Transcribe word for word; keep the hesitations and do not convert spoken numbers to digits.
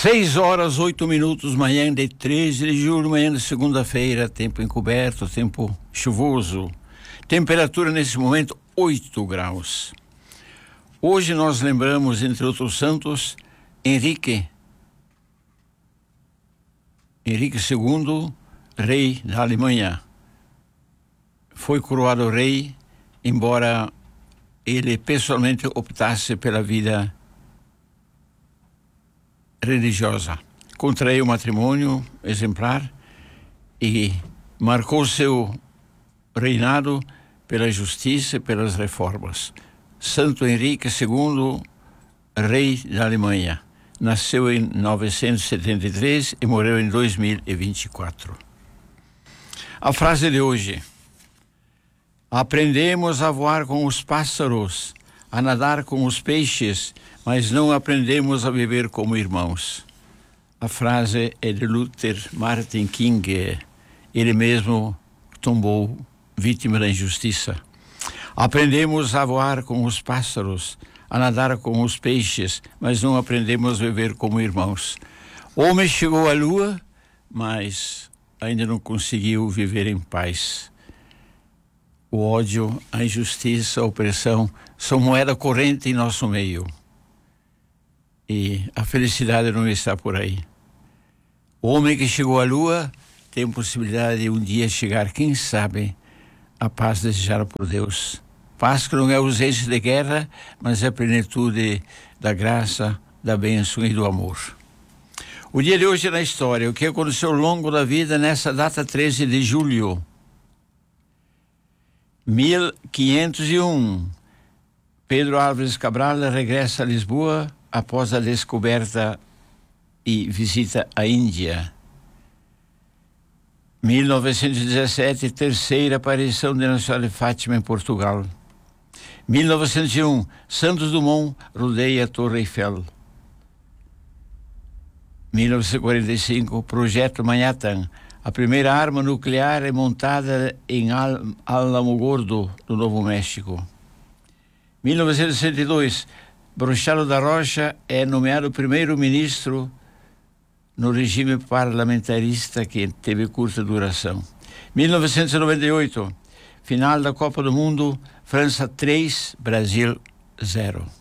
Seis horas, oito minutos, manhã de treze de julho, manhã de segunda-feira, tempo encoberto, tempo chuvoso. Temperatura nesse momento, oito graus. Hoje nós lembramos, entre outros santos, Henrique. Henrique segundo, rei da Alemanha. Foi coroado rei, embora ele pessoalmente optasse pela vida religiosa. Contraiu matrimônio exemplar e marcou seu reinado pela justiça e pelas reformas. Santo Henrique segundo, rei da Alemanha. Nasceu em novecentos e setenta e três e morreu em dois mil e vinte e quatro. A frase de hoje: aprendemos a voar com os pássaros, a nadar com os peixes, mas não aprendemos a viver como irmãos. A frase é de Luther Martin King. Ele mesmo tombou vítima da injustiça. Aprendemos a voar com os pássaros, a nadar com os peixes, mas não aprendemos a viver como irmãos. O homem chegou à lua, mas ainda não conseguiu viver em paz. O ódio, a injustiça, a opressão são moeda corrente em nosso meio. E a felicidade não está por aí. O homem que chegou à lua tem possibilidade de um dia chegar, quem sabe, à paz desejada por Deus. Paz que não é ausência de guerra, mas é a plenitude da graça, da bênção e do amor. O dia de hoje na história, o que aconteceu ao longo da vida nessa data treze de julho. mil quinhentos e um, Pedro Álvares Cabral regressa a Lisboa após a descoberta e visita à Índia. mil novecentos e dezessete, terceira aparição de Nossa Senhora de Fátima em Portugal. mil novecentos e um, Santos Dumont rodeia a Torre Eiffel. mil novecentos e quarenta e cinco, Projeto Manhattan. A primeira arma nuclear é montada em Al Alamogordo, no Novo México. mil novecentos e sessenta e dois, Bruxelo da Rocha é nomeado primeiro-ministro no regime parlamentarista que teve curta duração. mil novecentos e noventa e oito, final da Copa do Mundo, França três, Brasil zero.